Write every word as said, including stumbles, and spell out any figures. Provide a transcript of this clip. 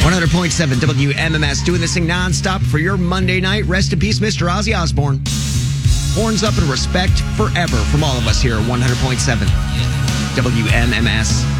one hundred point seven W M M S, doing this thing nonstop for your Monday night. Rest in peace, Mister Ozzy Osbourne. Horns up and respect forever from all of us here at one hundred point seven W M M S.